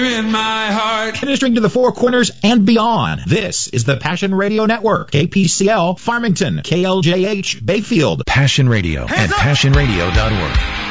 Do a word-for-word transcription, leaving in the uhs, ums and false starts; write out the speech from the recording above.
in my heart. Ministering to the Four Corners and beyond. This is the Passion Radio Network. K P C L Farmington, K L J H Bayfield. Passion Radio at passion radio dot org.